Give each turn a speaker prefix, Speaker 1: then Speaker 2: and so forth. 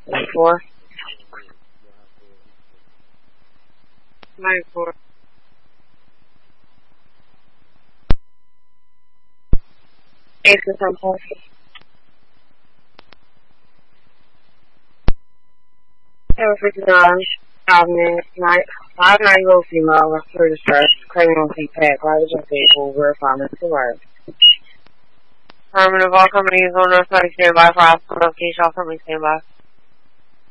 Speaker 1: 9-4. 9-4. Ace is on pulse. Ever 59, 5-9 low female, respiratory distress, claiming on CPAC, right as unstable, verify mental work. Affirmative, all companies on North Side standby for hospital location, all companies standby.